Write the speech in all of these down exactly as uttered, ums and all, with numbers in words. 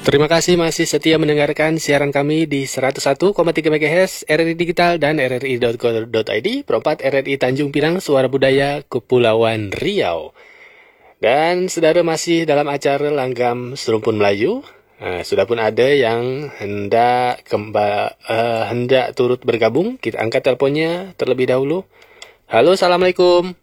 Terima kasih masih setia mendengarkan siaran kami di seratus satu koma tiga MHz R R I Digital dan R R I dot co dot I D, perempat R R I Tanjung Pinang, Suara Budaya Kepulauan Riau. Dan saudara masih dalam acara Langgam Serumpun Melayu. Nah, sudah pun ada yang hendak kemba, uh, hendak turut bergabung. Kita angkat teleponnya terlebih dahulu. Halo, Assalamualaikum.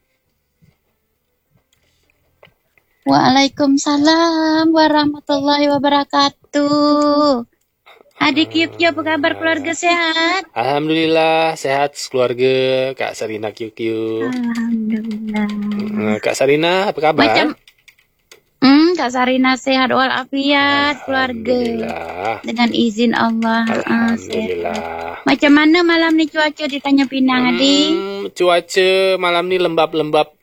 Waalaikumsalam warahmatullahi wabarakatuh. Adik Kyukyu, apa kabar, keluarga sehat? Alhamdulillah sehat keluarga Kak Sarina Kyukyu. Alhamdulillah. Kak Sarina apa kabar? Macam Hmm, Kak Sarina sehat walafiat keluarga. Dengan izin Allah. Alhamdulillah. Uh, Macam mana malam ni cuaca di Tanjung Pinang, hmm, Adik? Cuaca malam ni lembab-lembab.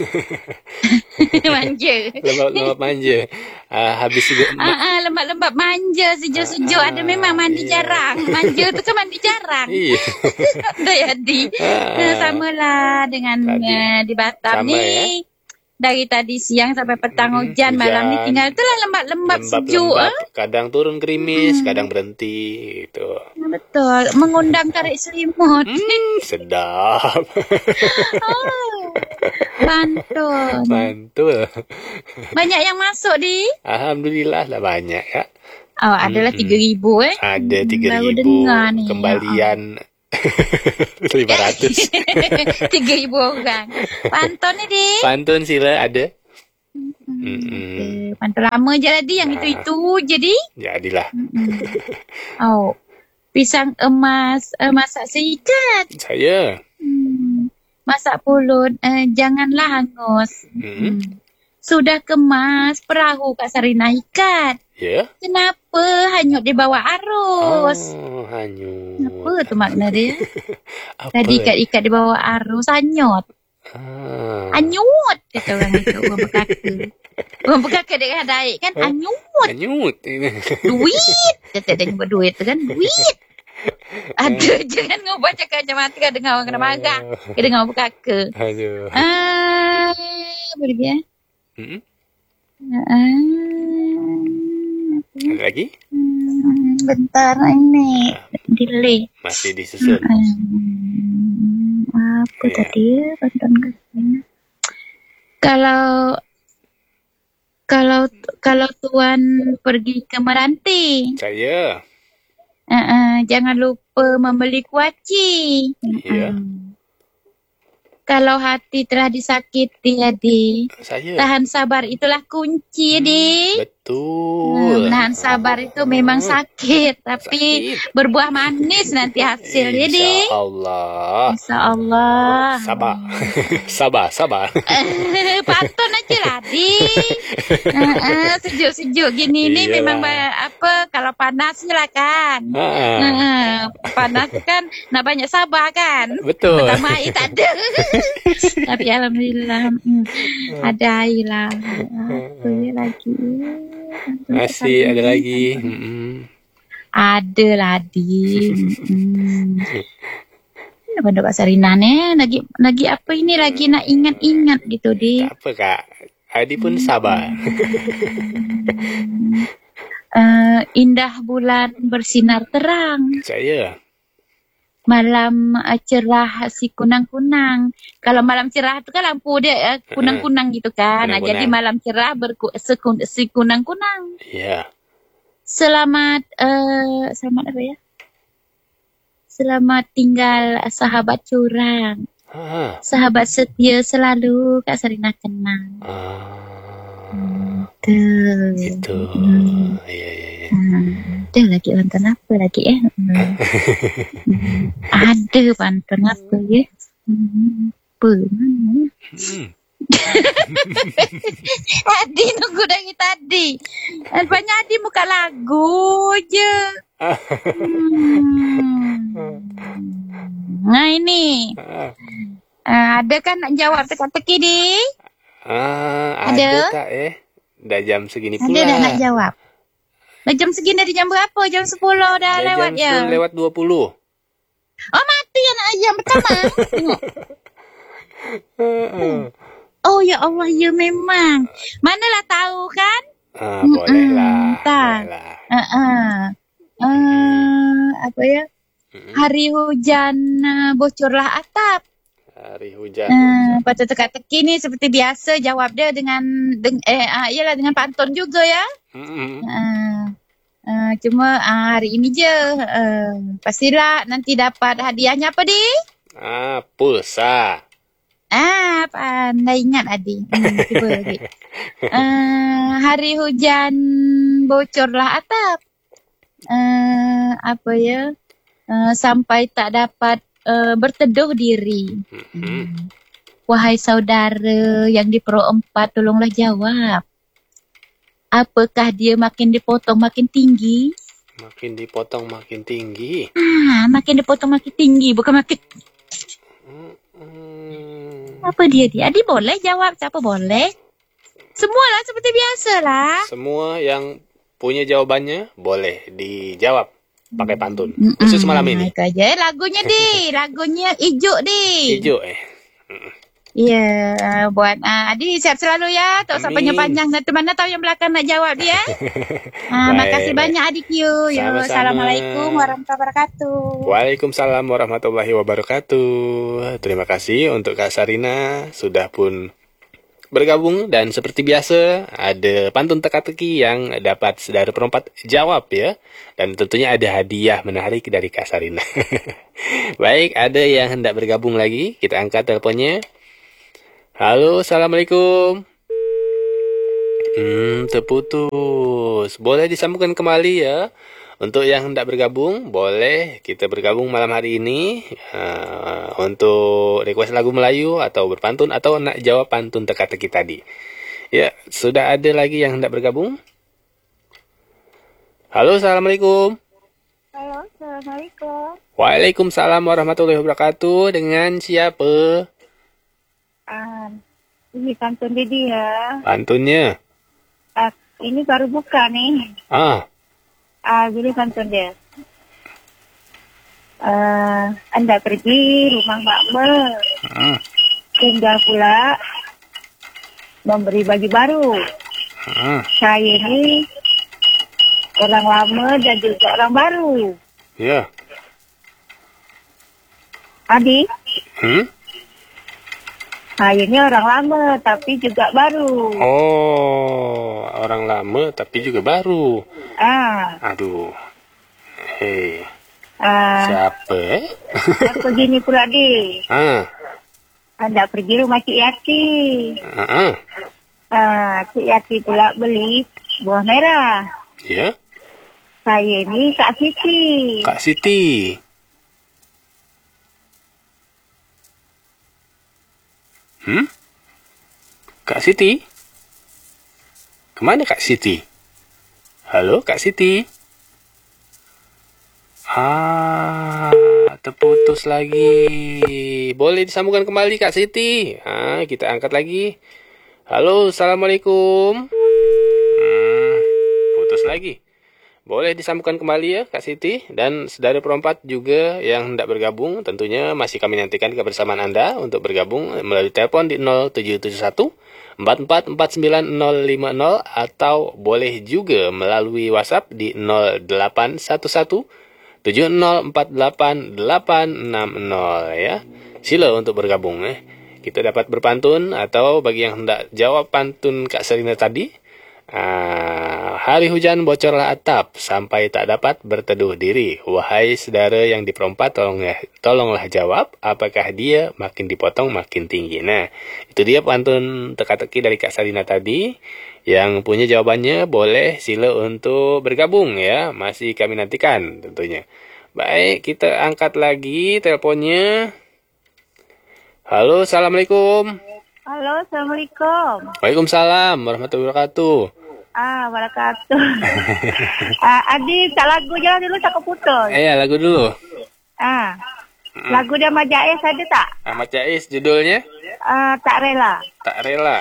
Manja. Lembab-lembab manja. Uh, habis juga ma- uh, uh, lembab-lembab manja, sejuk-sejuk. Uh, uh, ada memang mandi iya. jarang. Manja tu kan mandi jarang. Iya. Dah jadi. Uh, Samalah dengan uh, di Batam sama, ni. Ya? Dari tadi siang sampai petang hmm, hujan, malam ni tinggal itulah lembab-lembab sejuk. Lembab. Eh? Kadang turun gerimis, hmm. kadang berhenti gitu. Betul, mengundang tarik selimut. Hmm, sedap. Oh, mantul. Mantul. Banyak yang masuk di? Alhamdulillah lah banyak ya. Oh, adalah tiga hmm. ribu eh. Ada tiga ribu kembalian. Ya. lima ratus. tiga ribu orang. Pantun ni, Dik? Pantun sila ada. Hmm. Okay. Pantun lama je lah, Dik. Yang nah. itu-itu jadi? Jadilah. Oh. Pisang emas, uh, masak seikat. Saya. Hmm. Masak pulut, uh, janganlah hangus. Hmm. Hmm. Sudah kemas perahu Kak Sarina ikat. Ya. Yeah. Kenapa hanyut di bawah arus? Oh, hanyut. Apa tu makna dia? Tadi ikat-ikat di bawah arus, hanyut. Ah. Hanyut, kata orang itu, orang berkata. Orang berkata dia daik kan, hanyut. Hanyut. Duit. Kata dia nyebut duit tu kan, duit. Ada je kan ngubah cakap macam mati kan dengar orang kena marah. Dia dengar orang berkata. Aduh. Ah, apa lagi eh? Hmm? Ah. Ada lagi? Hmm, bentar ini delay. Masih disusun. Hmm, apa ya. tadi? Tonton kasihnya. Kalau kalau kalau tuan pergi ke Meranti. Saya. Uh, uh, jangan lupa membeli kuaci. Ya. Uh, Kalau hati telah disakiti, Adik, saya. tahan sabar itulah kunci, Adik. Hmm, betul. Tahan sabar itu memang sakit, tapi sakit. Berbuah manis nanti hasilnya, Adik. Insya Allah. Insya Allah. Sabar. sabar, sabar. Pantun aja lah, Adik. uh, uh, sejuk-sejuk gini ni memang apa, kalau panas lah kan. Uh, uh, panas kan nak banyak sabar kan. Betul. Pertama air tak ada. Tapi alhamdulillah hmm, ada air lah. Apa lagi? Masih ada lagi. Hmm. Ada lah, Adik. Hmm. Apa Kak Sarina ni? Lagi lagi apa ini? Lagi nak ingat-ingat gitu, Dik. Tak apa, Kak. Adi pun sabar. uh, indah bulan bersinar terang. Saya. Malam uh, cerah si kunang-kunang. Kalau malam cerah tu kan lampu dia uh, kunang-kunang gitu kan. Nah, jadi malam cerah berku, sekun, si kunang-kunang. Iya. Yeah. Selamat uh, selamat apa ya? Selamat tinggal sahabat curang. Ah. Sahabat setia selalu Kak Sarina kenang. Ah. Hmm, gitu. Hmm. Iya, iya, iya. Hmm. Ada lagi pantun apa lagi eh? Hmm. hmm. Ada pantun apa ya? Hmm. Apa mana? Hmm. Adi nunggu dari tadi. Banyak Adi buka lagu je. Hmm. Nah ini. Uh, ada kan nak jawab teka-teki di? Ah, ada. ada tak eh? Dah jam segini pula. Ada dah nak jawab. Dah jam segini dari jam berapa? Jam sepuluh dah, dah lewat ya. Jam sepuluh lewat dua puluh. Oh mati anak ayam pertama. Tengok. hmm. Oh ya Allah, ya memang. Manalah tahu kan? Ah, bolehlah. Tak. Bolehlah. Uh, uh, uh, apa ya? Hari hujan uh, bocorlah atap. Hari hujan. Uh, Patut teka-teki ni seperti biasa jawab dia dengan deng, eh uh, iyalah dengan pantun juga ya. Mm-hmm. Uh, uh, cuma uh, hari ini je. Uh, pastilah nanti dapat hadiahnya apa di? Ah, pulsa. Ah, pandai ingat Adi. Hmm, cuba lagi. Uh, hari hujan bocorlah atap. Uh, apa ya? Uh, sampai tak dapat Uh, berteduh diri. Mm-hmm. Wahai saudara yang di Pro empat, tolonglah jawab. Apakah dia makin dipotong makin tinggi? Makin dipotong makin tinggi. Ah, makin dipotong makin tinggi, bukan makin. Mm-hmm. Apa dia dia? Adi boleh jawab, siapa boleh? Semualah seperti biasalah. Semua yang punya jawabannya boleh dijawab pakai pantun. Khusus malam ini. Itu aja lagunya di, lagunya Ijuk di. Ijuk eh. Iya, yeah, buat uh, Adi siap selalu ya. Tak usah panjang-panjang. Nanti mana tahu yang belakang nak jawab dia. uh, makasih baik. banyak Adik Q. Yo, Assalamualaikum warahmatullahi wabarakatuh. Waalaikumsalam warahmatullahi wabarakatuh. Terima kasih untuk Kak Sarina sudah pun bergabung, dan seperti biasa ada pantun teka-teki yang dapat saudara perempat jawab ya, dan tentunya ada hadiah menarik dari Kak Sarina. Baik, ada yang hendak bergabung lagi, kita angkat teleponnya. Halo, assalamualaikum. Hmm, terputus. Boleh disambungkan kembali ya. Untuk yang hendak bergabung, boleh kita bergabung malam hari ini uh, untuk request lagu Melayu atau berpantun atau nak jawab pantun teka-teki tadi. Ya, sudah ada lagi yang hendak bergabung? Halo, assalamualaikum. Halo, assalamualaikum. Waalaikumsalam warahmatullahi wabarakatuh. Dengan siapa? Uh, ini pantun Didi ya. Pantunnya? Uh, ini baru buka nih. Ah. Ah, jadi pantun dia. Uh, anda pergi rumah makmur, hmm. tinggal pula memberi baju baru. Hmm. Saya ini orang lama dan juga orang baru. Ya. Adik. Hmm? Saya ini orang lama tapi juga baru. Oh, orang lama tapi juga baru. Ah. Aduh. Hei. Ah. Siapa eh? Apa gini pula, Di? Ah. Anda pergi rumah Cik Yati. Ah. Ah, Cik Yati pula beli buah merah. Ya. Saya ini Kak Siti. Kak Siti. Hmm? Kak Siti? Kemana Kak Siti? Halo Kak Siti? Ah, terputus lagi. Boleh disambungkan kembali Kak Siti? Ah, kita angkat lagi. Halo, assalamualaikum. Hmm, putus lagi. Boleh disambungkan kembali ya Kak Siti. Dan saudara perempat juga yang hendak bergabung, tentunya masih kami nantikan kebersamaan Anda untuk bergabung melalui telepon di nol tujuh tujuh satu empat empat empat sembilan nol lima nol atau boleh juga melalui WhatsApp di nol delapan satu satu tujuh nol empat delapan delapan enam nol ya. Sila untuk bergabung eh. Kita dapat berpantun atau bagi yang hendak jawab pantun Kak Serina tadi. Ah, hari hujan bocorlah atap sampai tak dapat berteduh diri. Wahai saudara yang di perempat, tolonglah, tolonglah jawab, apakah dia makin dipotong makin tinggi. Nah, itu dia pantun teka-teki dari Kak Sarina tadi. Yang punya jawabannya boleh sila untuk bergabung ya. Masih kami nantikan tentunya. Baik, kita angkat lagi teleponnya. Halo, assalamualaikum. Halo, assalamualaikum. Waalaikumsalam warahmatullahi wabarakatuh. Ah, wabarakatuh. ah, Adi, tak lagu jalan dulu tak keputus. Eh, ya, lagu dulu. Ah, hmm. Lagu dia Ahmad Jais ada tak? Ahmad Jais judulnya? Ah, tak rela. Tak rela.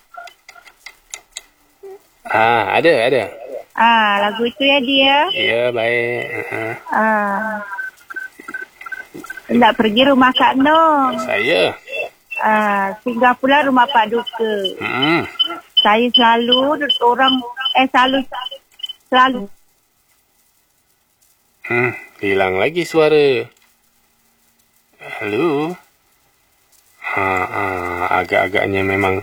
Ah, ada, ada. Ah, lagu itu ya dia. Iya, baik. Uh-huh. Ah, hendak pergi rumah Kak Nong. Saya. Ah, singgah pula rumah Pak Duka. Hmm. Saya selalu orang eh selalu selalu Hmm, hilang lagi suara. Halo. Ha, ha, agak-agaknya memang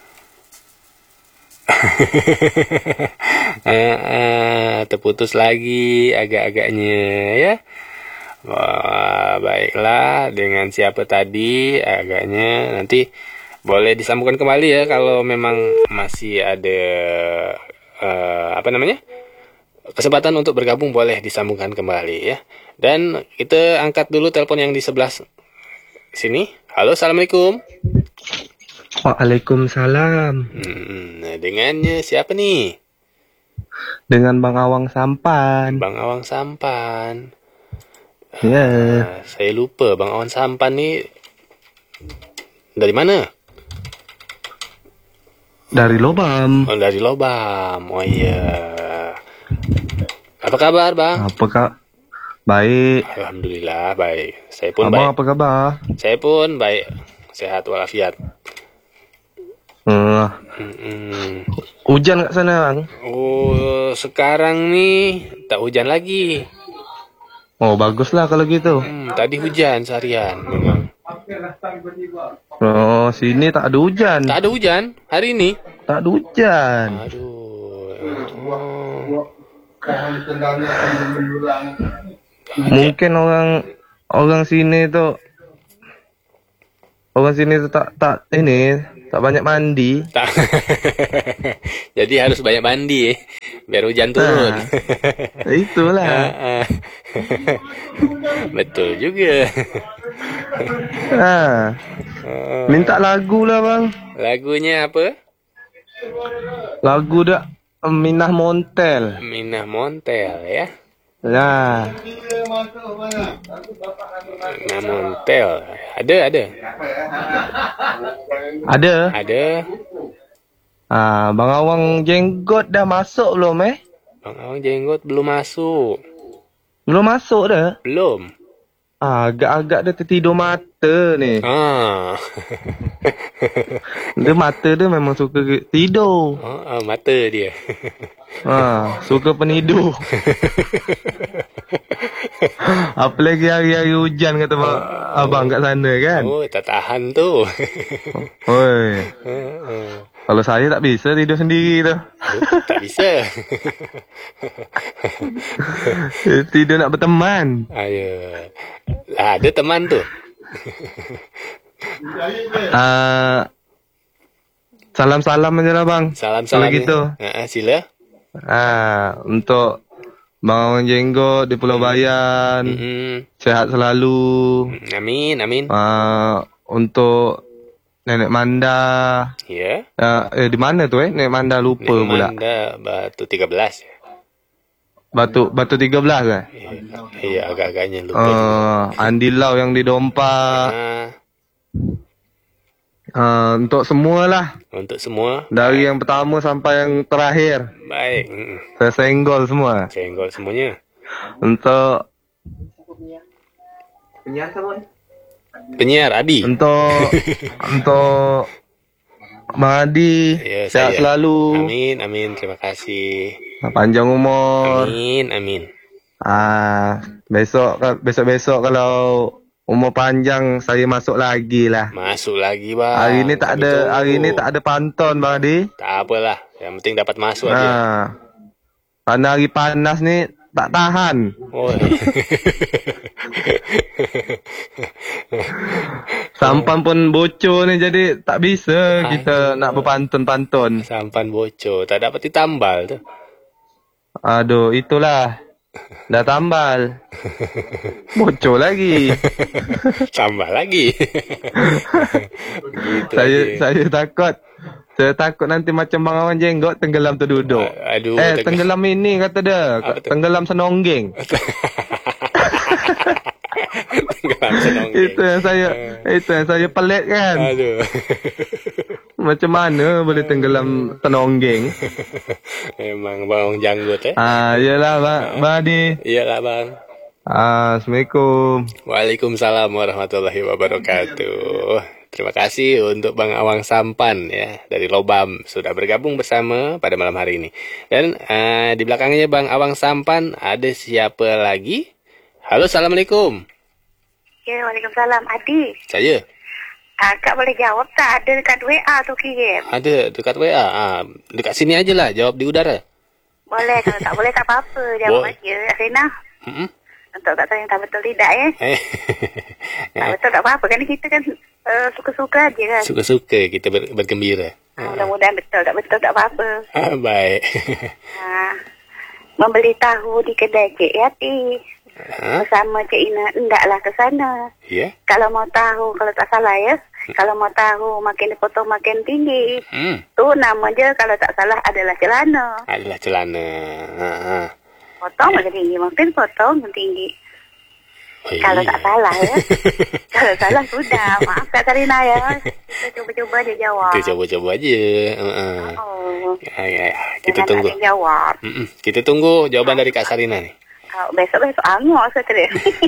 ah, ah, terputus lagi agak-agaknya ya. Wah, baiklah, dengan siapa tadi agaknya nanti boleh disambungkan kembali ya kalau memang masih ada uh, apa namanya kesempatan untuk bergabung, boleh disambungkan kembali ya. Dan kita angkat dulu telepon yang di sebelah sini. Halo, assalamualaikum. Waalaikumsalam. Hmm, nah, dengannya siapa nih? Dengan Bang Awang Sampan. Bang Awang Sampan. Ya. Yeah. Uh, saya lupa Bang Awang Sampan nih dari mana? Dari Lobam. Oh, dari Lobam. Oh iya. Apa kabar, Bang? Apa kak? Baik. Alhamdulillah baik. Saya pun Abang baik. apa kabar? Saya pun baik. Sehat walafiat. Hmm. Hmm. Hujan kat sana, Bang? Oh, sekarang nih tak hujan lagi. Oh, baguslah kalau gitu. Hmm, tadi hujan seharian memang. Oh, sini tak ada hujan. Tak ada hujan hari ini? Tak ada hujan. Aduh. Oh. Mungkin orang orang sini tuh orang sini tuh tak tak ini tak banyak mandi. Tak. Jadi harus banyak mandi ya, biar hujan turun. Nah, itulah. Betul juga. Nah, minta lagu lah bang. Lagunya apa? Lagu dak Minah Montel. Minah Montel ya. Nah. Minah Montel. Ada, ada. Ada. Ada. Ah, Bang Awang Jenggot dah masuk belum eh? Bang Awang Jenggot belum masuk. Belum masuk dah? Belum. Ah, agak-agak dia tertidur mata ni. Ah. Dia mata dia memang suka tidur. Oh, oh, mata dia. Ah, suka penidur. Apalagi hari-hari hujan kata bang, oh, abang kat sana kan. Oh, tak tahan tu. Oi. Uh, uh. Kalau saya tak bisa tidur sendiri tu. Oh, tak bisa. Tidur nak berteman. Ayo. Ada teman tu. Ah, salam-salam aja lah bang. Salam-salam gitu. Uh, sila. Ah, untuk Bang Awang Jenggot di Pulau Bayan, Mm-hmm. sehat selalu. Amin, amin. Ah, untuk Nenek Manda. Ya. Uh, eh, di mana tu eh? Nenek Manda lupa Nenek pula. Manda Batu tiga belas. Batu Batu tiga belas eh? Iya, iya agak-agaknya lupa. Uh, Andi Lau yang di Dompak. Ah, Uh, untuk semualah. untuk semua. Dari yang pertama sampai yang terakhir. Baik. Mm. Saya senggol semua. Senggol semuanya. Untuk Penyiar Adi. untuk untuk Bang Adi, Ya, sehat saya. selalu. Amin, amin. Terima kasih. Panjang umur. Amin, amin. Ah, besok besok-besok kalau umur panjang saya masuk lagi lah. Masuk lagi, Bang. Hari ini tak Kami ada tunggu. hari ini tak ada pantun Bang Adi. Tak apalah. Yang penting dapat masuk aja. Nah. Karena hari panas ni tak tahan. Oh. Sampan pun bocor ni jadi tak bisa kita nak berpantun-pantun. Sampan bocor, tak dapat ditambal tu. Aduh, itulah. Dah tambal. Bocor lagi. Tambah lagi. Begitu saya aja. saya takut. Saya takut nanti macam Bang Awang Jenggot tenggelam terduduk. Aduh. eh, teng- tenggelam ini kata dia. Apa tu? Tenggelam senonggeng. Tenggelam senonggeng. Itu yang saya itu yang saya pelik kan. Aduh. Macam mana boleh tenggelam senonggeng? Memang Bang Janggut eh. Ah, iyalah Bang, Bang Adi. Iyalah Bang. Ah, Assalamualaikum. Waalaikumsalam warahmatullahi wabarakatuh. Terima kasih untuk Bang Awang Sampan ya dari Lobam sudah bergabung bersama pada malam hari ini. Dan uh, di belakangnya Bang Awang Sampan ada siapa lagi? Halo, Assalamualaikum. Ya, Waalaikumsalam. Adi, Saya. kakak boleh jawab tak? Ada dekat W A tu kirim. Ada dekat W A. Ah, dekat sini aja lah, jawab di udara. Boleh, kalau tak boleh tak apa-apa. Jawab Boleh. aja. Asrina, Mm-mm. untuk tak tahu yang tak betul tidak ya. Eh. Tak betul tak apa-apa. Kan kita kan uh, suka-suka aja kan. Suka-suka kita ber, bergembira. Ah, mudah-mudahan betul. Tak betul tak apa-apa. Ah, baik. Ah, membeli tahu di kedai Cik Yati. Ha? Bersama Cik Ina, hendaklah ke sana. Ya. Kalau mau tahu, kalau tak salah ya. Kalau mau tahu makin dipotong makin tinggi. Hmm. Tu nama je kalau tak salah adalah celana. Adalah celana. Ha, ha. Potong makin tinggi, makin potong makin tinggi. Oh, Kalau iya. tak salah ya. Kalau salah sudah. Maaf Kak Karina ya. Kita coba-coba aja jawab. Kita coba-coba aja. Ha, ha. Oh. Ya, ya, ya. Kita Jangan tunggu. ada yang jawab. Mm-mm. Kita tunggu jawaban dari Kak Sarina nih. Oh, besok-besok angok saya terus.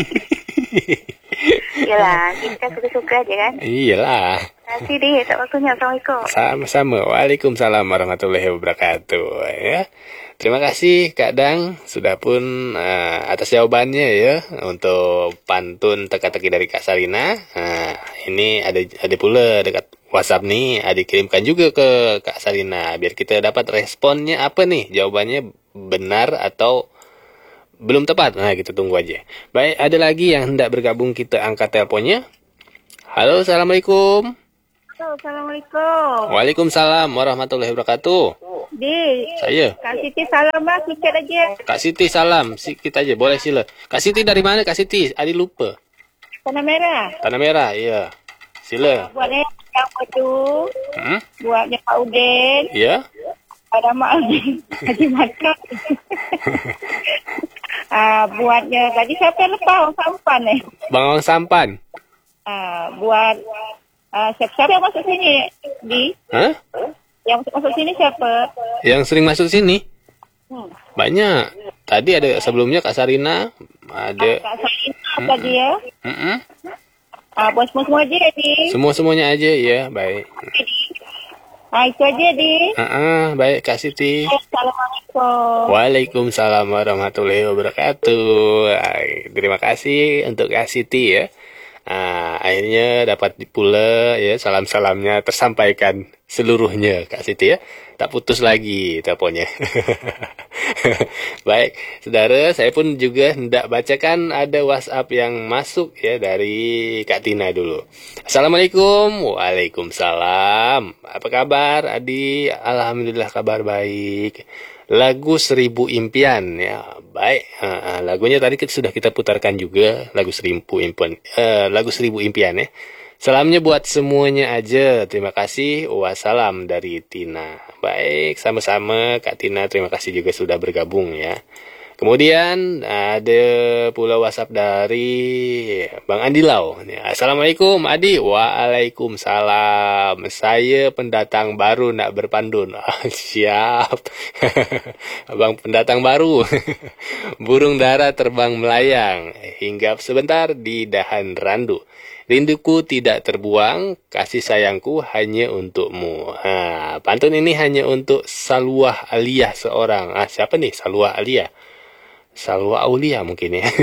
Yalah, kita suka-suka aja kan. Iyalah. Terima kasih deh. Tak waktunya. Assalamualaikum. Sama-sama. Waalaikumsalam warahmatullahi wabarakatuh. Ya. Terima kasih Kak Dang sudah pun uh, atas jawabannya ya untuk pantun teka-teki dari Kak Sarina. Nah, ini ada ada pula dekat WhatsApp nih, ada dikirimkan juga ke Kak Sarina biar kita dapat responnya apa nih, jawabannya benar atau belum tepat. Nah, kita tunggu aja. Baik, ada lagi yang hendak bergabung, kita angkat teleponnya. Halo, Assalamualaikum. Halo, Assalamualaikum. Waalaikumsalam warahmatullahi wabarakatuh. Di, Saya. Kak Siti salam lah, sikit aja. Kak Siti salam, sikit aja, boleh sila. Kak Siti dari mana Kak Siti? Adi lupa. Tanah Merah. Tanah Merah, iya. Sila. Buatnya yang itu, Hmm? buatnya Pak Udin, Ya. ada Mak Haji, Haji Makan. Ah, buatnya tadi siapa yang lepas orang sampan eh? Bang Wang Sampan. Ah, buat ah, siapa yang masuk sini? Di? Hah? Yang masuk, masuk sini siapa? Yang sering masuk sini? Hmm. Banyak. Tadi ada sebelumnya Kak Sarina, ada Kak Sarina tadi ya. Mm-mm. Ah, buat semua-semua aja di. semua-semuanya aja ya, baik. Ah, itu aja di. Ah, baik Kak Siti. Assalamualaikum. Waalaikumsalam warahmatullahi wabarakatuh. Ay, terima kasih untuk Kak Siti ya. Ah, akhirnya dapat pula ya salam-salamnya tersampaikan seluruhnya Kak Siti ya. Tak putus lagi teleponnya. Baik, saudara, saya pun juga hendak bacakan ada WhatsApp yang masuk ya dari Kak Tina dulu. Assalamualaikum. Waalaikumsalam. Apa kabar Adi? Alhamdulillah kabar baik. Lagu Seribu Impian ya, baik. Uh, lagunya tadi kita, sudah kita putarkan juga lagu Seribu Impian, uh, lagu Seribu Impian ya. Salamnya buat semuanya aja. Terima kasih. Wassalam dari Tina. Baik, sama-sama Kak Tina. Terima kasih juga sudah bergabung ya. Kemudian ada pula WhatsApp dari Bang Andi Lau. Assalamualaikum Adi. Waalaikumsalam. Saya pendatang baru nak berpandun. Ah, siap. Abang pendatang baru. Burung dara terbang melayang. Hinggap sebentar di dahan randu. Rinduku tidak terbuang, kasih sayangku hanya untukmu. Ha, pantun ini hanya untuk Salwah Aliyah seorang. Ah, siapa nih Salwah Aliyah? Salwa Aulia mungkin ya.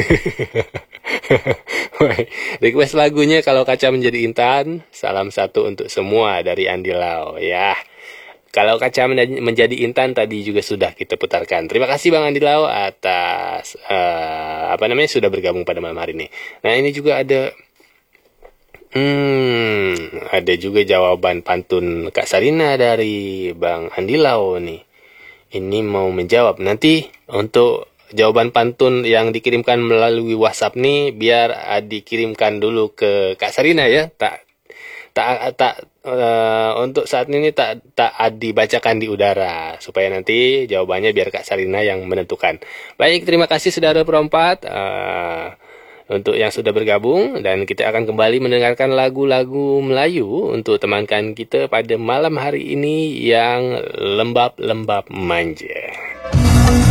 Request lagunya Kalau Kaca Menjadi Intan. Salam satu untuk semua dari Andi Lau ya. Kalau Kaca Menjadi Intan tadi juga sudah kita putarkan. Terima kasih Bang Andi Lau atas uh, apa namanya sudah bergabung pada malam hari ini. Nah, ini juga ada Hmm, ada juga jawaban pantun Kak Sarina dari Bang Andi Lau nih. Ini mau menjawab nanti untuk jawaban pantun yang dikirimkan melalui WhatsApp nih biar dikirimkan dulu ke Kak Sarina ya. Tak tak tak uh, untuk saat ini tak tak dibacakan di udara supaya nanti jawabannya biar Kak Sarina yang menentukan. Baik, terima kasih saudara perempat uh, untuk yang sudah bergabung dan kita akan kembali mendengarkan lagu-lagu Melayu untuk temankan kita pada malam hari ini yang lembab-lembab manja.